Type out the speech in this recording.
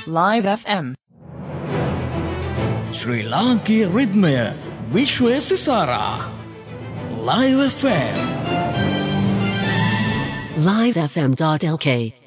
Live FM ශ්‍රී ලාංකීය රිද්මය විශ්වය සිසාරා Live FM livefm.lk